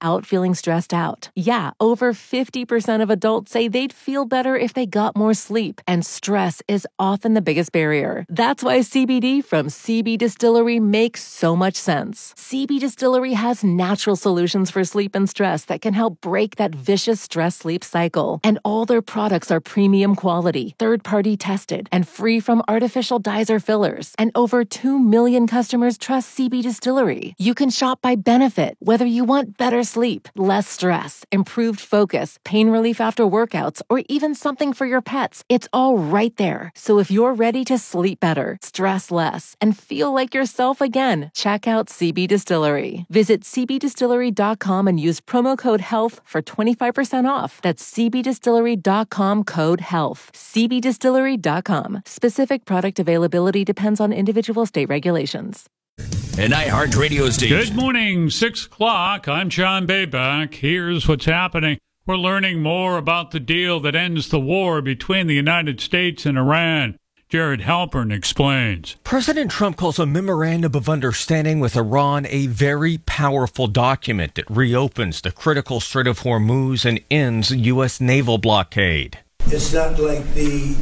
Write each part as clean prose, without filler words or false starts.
without feeling stressed out. Yeah, over 50% of adults say they'd feel better if they got more sleep, and stress is often the biggest barrier. That's why CBD from CB Distillery makes so much sense. CB Distillery has natural solutions for sleep and stress that can help break that vicious stress-sleep cycle. And all their products are premium quality, third-party tested, and free from artificial dyes or fillers. And over 2 million customers trust CB Distillery. You can shop by benefit, whether you want better sleep, less stress, improved focus, pain relief after workouts, or even something for your pets. It's all right there. So if you're ready to sleep better, stress less, and feel like yourself again, check out CB Distillery. Visit cbdistillery.com and use promo code HEALTH for 25% off. That's cbdistillery.com, code HEALTH. cbdistillery.com. Specific product availability depends on individual state regulations. An iHeart Radio station. Good morning, 6 o'clock. I'm John Bayback. Here's what's happening. We're learning more about the deal that ends the war between the United States and Iran. Jared Halpern explains. President Trump calls a memorandum of understanding with Iran a very powerful document that reopens the critical Strait of Hormuz and ends U.S. naval blockade. It's not like the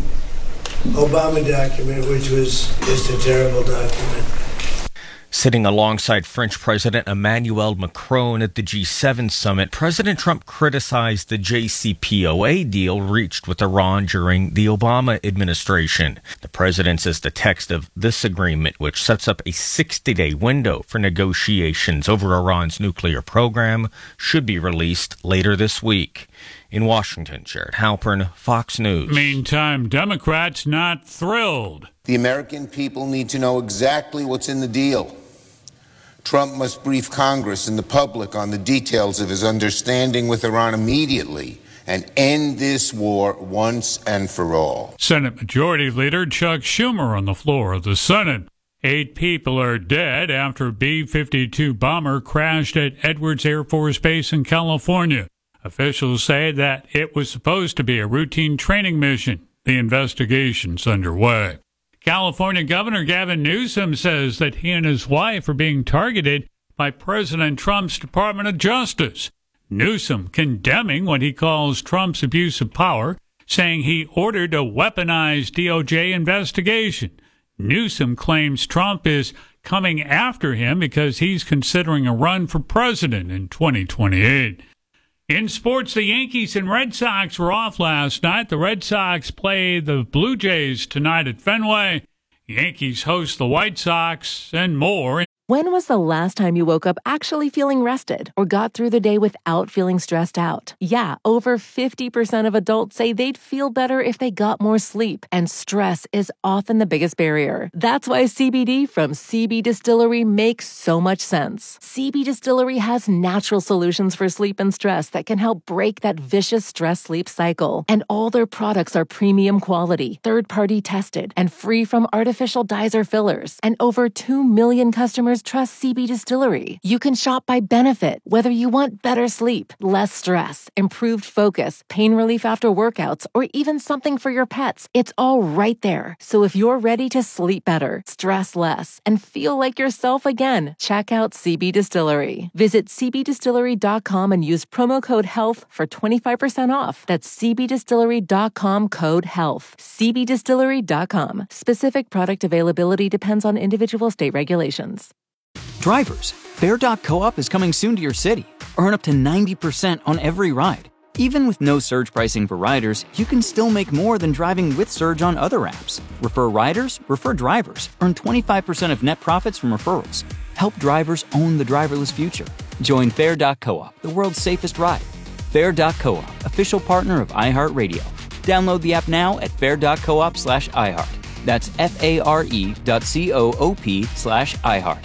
Obama document, which was just a terrible document. Sitting alongside French President Emmanuel Macron at the G7 summit, President Trump criticized the JCPOA deal reached with Iran during the Obama administration. The president says the text of this agreement, which sets up a 60-day window for negotiations over Iran's nuclear program, should be released later this week. In Washington, Jared Halpern, Fox News. Meantime, Democrats not thrilled. The American people need to know exactly what's in the deal. Trump must brief Congress and the public on the details of his understanding with Iran immediately and end this war once and for all. Senate Majority Leader Chuck Schumer on the floor of the Senate. 8 people are dead after a B-52 bomber crashed at Edwards Air Force Base in California. Officials say that it was supposed to be a routine training mission. The investigation's underway. California Governor Gavin Newsom says that he and his wife are being targeted by President Trump's Department of Justice. Newsom condemning what he calls Trump's abuse of power, saying he ordered a weaponized DOJ investigation. Newsom claims Trump is coming after him because he's considering a run for president in 2028. In sports, the Yankees and Red Sox were off last night. The Red Sox play the Blue Jays tonight at Fenway. Yankees host the White Sox and more. When was the last time you woke up actually feeling rested or got through the day without feeling stressed out? Yeah, over 50% of adults say they'd feel better if they got more sleep, and stress is often the biggest barrier. That's why CBD from CB Distillery makes so much sense. CB Distillery has natural solutions for sleep and stress that can help break that vicious stress-sleep cycle. And all their products are premium quality, third-party tested, and free from artificial dyes or fillers. And over 2 million customers trust CB Distillery. You can shop by benefit, whether you want better sleep, less stress, improved focus, pain relief after workouts, or even something for your pets. It's all right there. So if you're ready to sleep better, stress less, and feel like yourself again, check out CB Distillery. Visit cbdistillery.com and use promo code HEALTH for 25% off. That's cbdistillery.com, code HEALTH. cbdistillery.com. Specific product availability depends on individual state regulations. Drivers, Fair.coop is coming soon to your city. Earn up to 90% on every ride. Even with no surge pricing for riders, you can still make more than driving with Surge on other apps. Refer riders, refer drivers. Earn 25% of net profits from referrals. Help drivers own the driverless future. Join Fair.coop, the world's safest ride. Fair.coop, official partner of iHeartRadio. Download the app now at fair.coop/iHeart. That's FARE.coop/iHeart.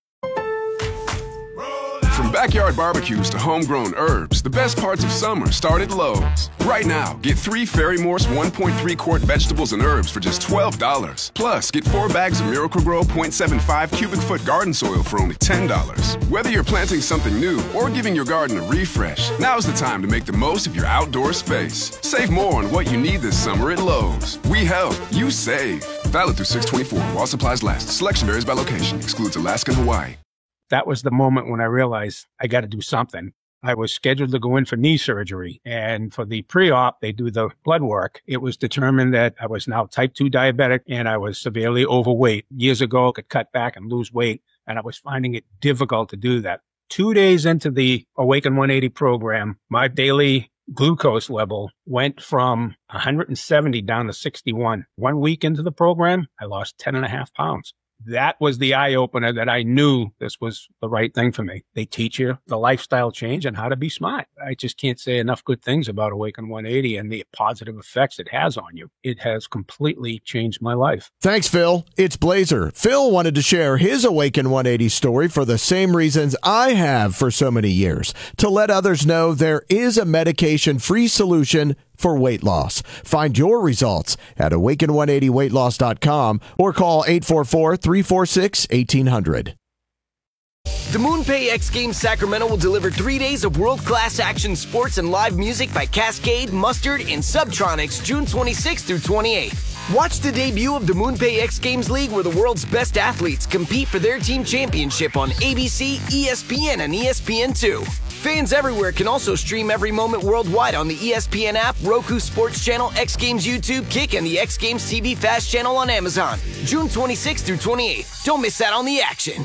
From backyard barbecues to homegrown herbs, the best parts of summer start at Lowe's. Right now, get 3 Ferry-Morse 1.3-quart vegetables and herbs for just $12. Plus, get 4 bags of Miracle-Gro 0.75 cubic foot garden soil for only $10. Whether you're planting something new or giving your garden a refresh, now's the time to make the most of your outdoor space. Save more on what you need this summer at Lowe's. We help, you save. Valid through 6/24 while supplies last. Selection varies by location. Excludes Alaska and Hawaii. That was the moment when I realized I got to do something. I was scheduled to go in for knee surgery. And for the pre-op, they do the blood work. It was determined that I was now type 2 diabetic and I was severely overweight. Years ago, I could cut back and lose weight, and I was finding it difficult to do that. 2 days into the Awaken 180 program, my daily glucose level went from 170 down to 61. 1 week into the program, I lost 10.5 pounds. That was the eye-opener that I knew this was the right thing for me. They teach you the lifestyle change and how to be smart. I just can't say enough good things about Awaken 180 and the positive effects it has on you. It has completely changed my life. Thanks, Phil. It's Blazer. Phil wanted to share his Awaken 180 story for the same reasons I have for so many years, to let others know there is a medication-free solution for weight loss. Find your results at awaken180weightloss.com or call 844-346-1800. The MoonPay X Games Sacramento will deliver 3 days of world-class action sports and live music by Cascade, Mustard, and Subtronics June 26th through 28th. Watch the debut of the MoonPay X Games League, where the world's best athletes compete for their team championship on ABC, ESPN, and ESPN2. Fans everywhere can also stream every moment worldwide on the ESPN app, Roku Sports Channel, X Games YouTube, Kick, and the X Games TV Fast channel on Amazon. June 26th through 28th. Don't miss out on the action.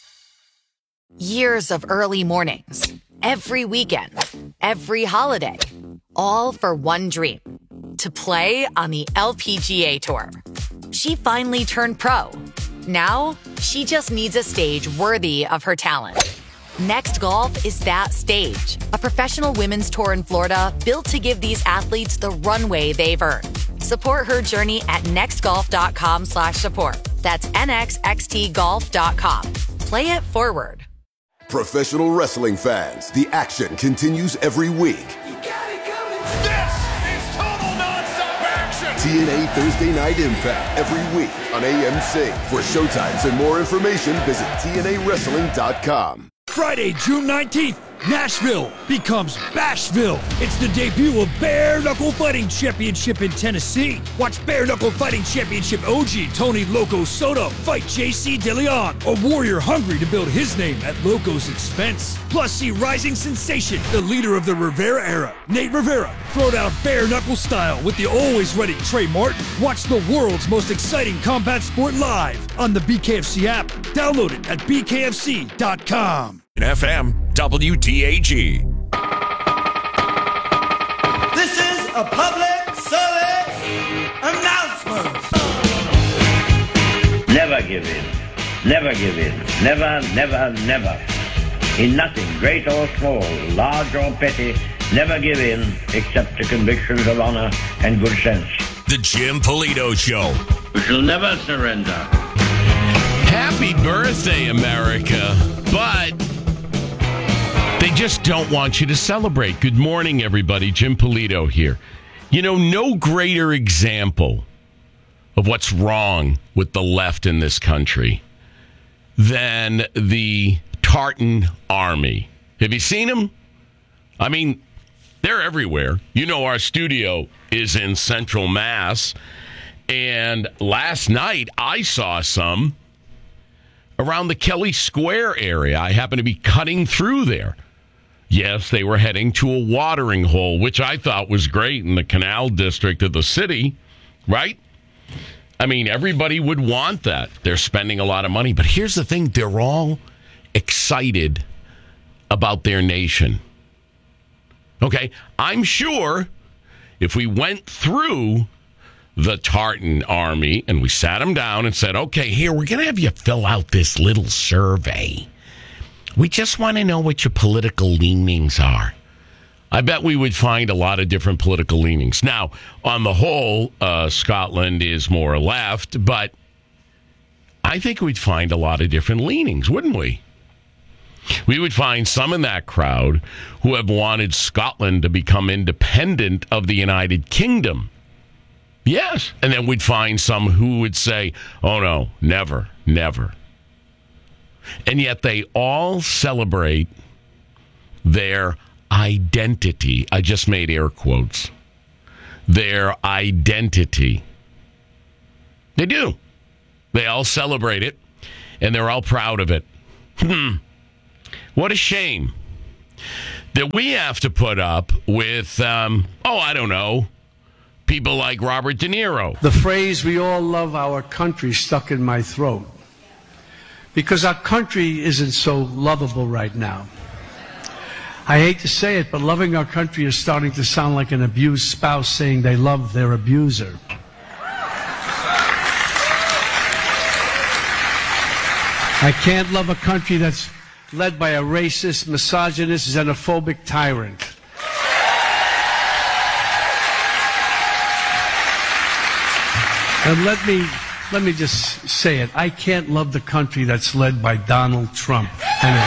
Years of early mornings, every weekend, every holiday, all for one dream, to play on the LPGA Tour. She finally turned pro. Now, she just needs a stage worthy of her talent. Next Golf is that stage, a professional women's tour in Florida built to give these athletes the runway they've earned. Support her journey at nextgolf.com/support. That's nxxtgolf.com. Play it forward. Professional wrestling fans, the action continues every week. This is total nonstop action. TNA Thursday Night Impact every week on AMC. For showtimes and more information, visit TNAWrestling.com. Friday, June 19th, Nashville becomes Bashville. It's the debut of Bare Knuckle Fighting Championship in Tennessee. Watch Bare Knuckle Fighting Championship OG Tony Loco Soto fight JC DeLeon, a warrior hungry to build his name at Loco's expense. Plus, see rising sensation, the leader of the Rivera era, Nate Rivera, throw down bare knuckle style with the always ready Trey Martin. Watch the world's most exciting combat sport live on the BKFC app. Download it at bkfc.com. FM WTAG. This is a public service announcement. Never give in. Never give in. Never, never, never. In nothing, great or small, large or petty, never give in except to convictions of honor and good sense. The Jim Polito Show. We shall never surrender. Happy birthday, America. But they just don't want you to celebrate. Good morning, everybody. Jim Polito here. You know, no greater example of what's wrong with the left in this country than the Tartan Army. Have you seen them? I mean, they're everywhere. You know, our studio is in Central Mass. And last night, I saw some around the Kelly Square area. I happened to be cutting through there. Yes, they were heading to a watering hole, which I thought was great in the Canal District of the city, right? I mean, everybody would want that. They're spending a lot of money. But here's the thing. They're all excited about their nation. Okay? I'm sure if we went through the Tartan Army and we sat them down and said, okay, here, we're going to have you fill out this little survey. We just want to know what your political leanings are. I bet we would find a lot of different political leanings. Now, on the whole, Scotland is more left, but I think we'd find a lot of different leanings, wouldn't we? We would find some in that crowd who have wanted Scotland to become independent of the United Kingdom. Yes. And then we'd find some who would say, oh, no, never, never. And yet they all celebrate their identity. I just made air quotes. Their identity. They do. They all celebrate it, and they're all proud of it. What a shame that we have to put up with, I don't know, people like Robert De Niro. The phrase, we all love our country, stuck in my throat. Because our country isn't so lovable right now. I hate to say it, but loving our country is starting to sound like an abused spouse saying they love their abuser. I can't love a country that's led by a racist, misogynist, xenophobic tyrant. And let me just say it. I can't love the country that's led by Donald Trump. Because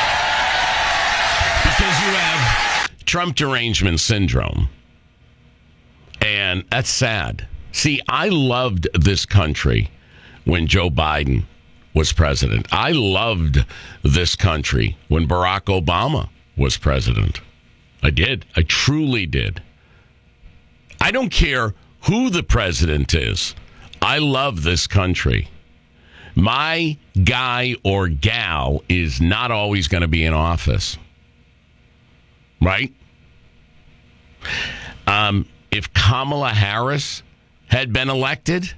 you have Trump derangement syndrome. And that's sad. See, I loved this country when Joe Biden was president. I loved this country when Barack Obama was president. I did. I truly did. I don't care who the president is. I love this country. My guy or gal is not always going to be in office. Right? If Kamala Harris had been elected,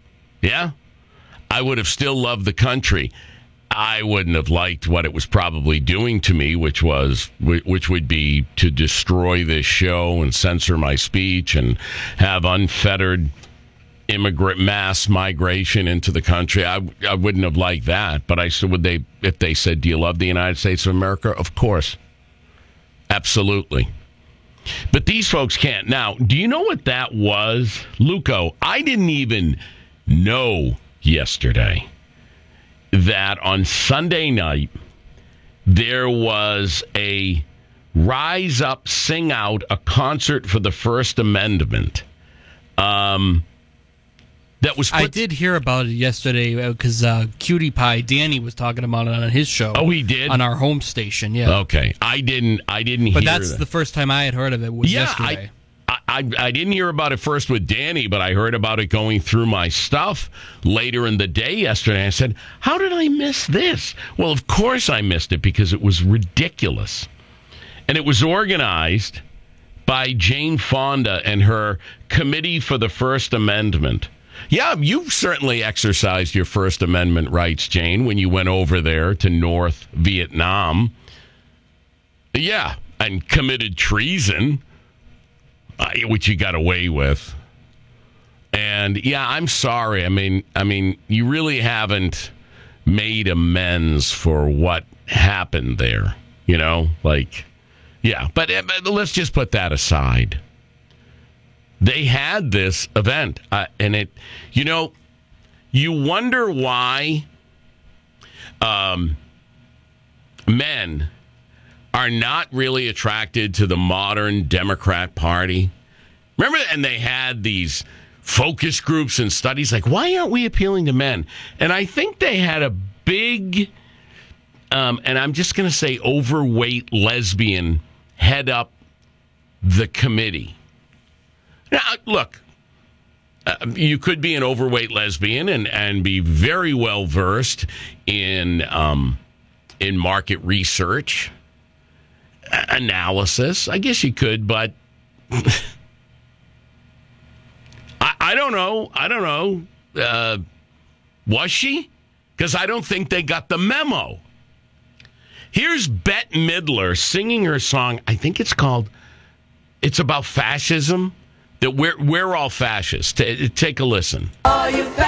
I would have still loved the country. I wouldn't have liked what it was probably doing to me, which would be to destroy this show and censor my speech and have unfettered immigrant mass migration into the country. I wouldn't have liked that. But if they said, "Do you love the United States of America?" Of course, absolutely. But these folks can't. Now, do you know what that was, Luco? I didn't even know yesterday that on Sunday night there was a Rise Up, Sing Out, a concert for the First Amendment. I did hear about it yesterday because Cutie Pie Danny was talking about it on his show. Oh, he did? On our home station, yeah. Okay. I didn't hear But that's the first time I had heard of it was yesterday. I didn't hear about it first with Danny, but I heard about it going through my stuff later in the day yesterday. I said, how did I miss this? Well, of course I missed it because it was ridiculous. And it was organized by Jane Fonda and her Committee for the First Amendment. Yeah, you've certainly exercised your First Amendment rights, Jane, when you went over there to North Vietnam. Yeah, and committed treason, which you got away with. And yeah, I'm sorry. I mean, you really haven't made amends for what happened there. You know, but let's just put that aside. They had this event, and it, you wonder why men are not really attracted to the modern Democrat Party. Remember, and they had these focus groups and studies like, why aren't we appealing to men? And I think they had a big, and I'm just going to say overweight lesbian head up the committee. Now, look, you could be an overweight lesbian and be very well versed in market research, analysis. I guess you could, but I don't know. Was she? Because I don't think they got the memo. Here's Bette Midler singing her song. I think it's about fascism. That we're all fascists. Take a listen.